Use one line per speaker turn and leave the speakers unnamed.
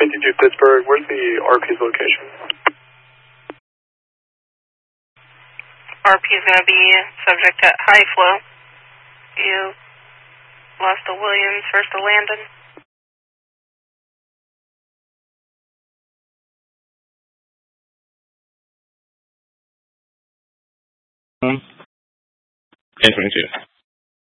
52 Pittsburgh, where's the RP's location?
RP is going to be subject to high flow. You lost to Williams, first to Landon.
Ten 22.